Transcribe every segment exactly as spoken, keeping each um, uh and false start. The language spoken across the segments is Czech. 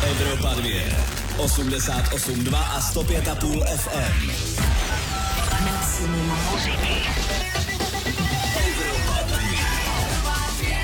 Evropa dva, osmdesát osm dva a sto pět a půl F M. Maximum muziky. Evropa dva.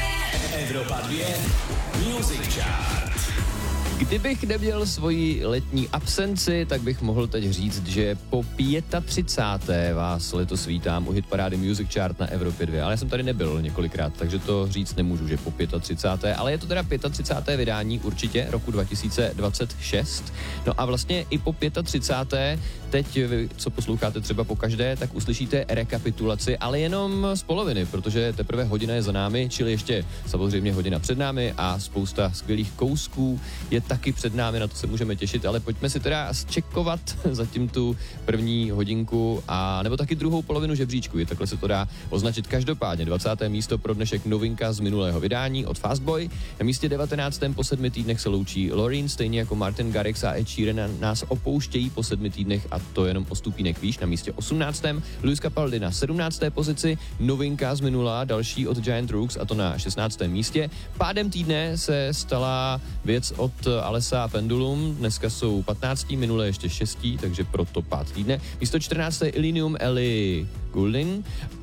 Evropa dva. Music Chart. Kdybych neměl svoji letní absenci, tak bych mohl teď říct, že po třicáté páté vás letos vítám u hitparády Music Chart na Evropě dva. Ale já jsem tady nebyl několikrát, takže to říct nemůžu, že po třicáté páté Ale je to teda třicáté páté vydání určitě roku dva tisíce dvacet šest. No a vlastně i po třicáté páté teď, vy, co posloucháte třeba po každé, tak uslyšíte rekapitulaci, ale jenom z poloviny, protože teprve hodina je za námi, čili ještě samozřejmě hodina před námi a spousta skvělých kousků je taky před námi, na to se můžeme těšit, ale pojďme si teda zčekovat zatím tu první hodinku a nebo taky druhou polovinu žebříčku, je takhle se to dá označit. Každopádně dvacáté místo pro dnešek novinka z minulého vydání od Fastboy. Na místě devatenáctém po sedmi týdnech se loučí Loreen, stejně jako Martin Garrix a Ed Sheeran nás opouštějí po sedmi týdnech a to jenom o stupínek výš. Na místě osmnáctém Luis Capaldi na sedmnácté pozici, novinka z minula, další od Giant Rooks a to na šestnáctém místě. Pádem týdne se stala věc od Alessa Pendulum, dneska jsou patnáctí, minule ještě šestí, takže proto pát týdne. Místo čtrnácté Illenium Ellie Goulding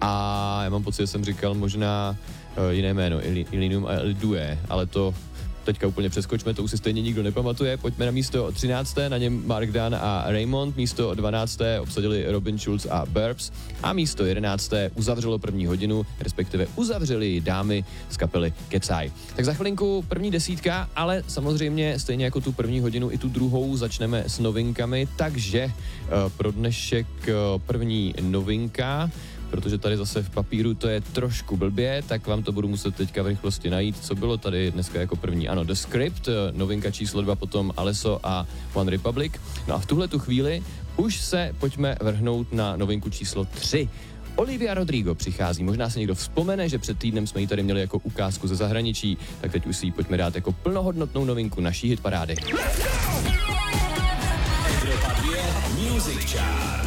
a já mám pocit, že jsem říkal možná uh, jiné jméno, Illenium Ellie Due, ale to teďka úplně přeskočme, to už si stejně nikdo nepamatuje. Pojďme na místo třinácté, na něm Mark Dunn a Raymond, místo dvanácté obsadili Robin Schulz a Burbs a místo jedenácté uzavřelo první hodinu, respektive uzavřeli dámy z kapely Kecaj. Tak za chvilinku první desítka, ale samozřejmě stejně jako tu první hodinu i tu druhou začneme s novinkami, takže uh, pro dnešek uh, první novinka, protože tady zase v papíru to je trošku blbě, tak vám to budu muset teďka v rychlosti najít, co bylo tady dneska jako první. Ano, The Script, novinka číslo dva, potom Alesso a One Republic. No a v tuhle tu chvíli už se pojďme vrhnout na novinku číslo tři. Olivia Rodrigo přichází. Možná se někdo vzpomene, že před týdnem jsme ji tady měli jako ukázku ze zahraničí, tak teď už si ji pojďme dát jako plnohodnotnou novinku naší hitparády. Evropa dva Music Chart.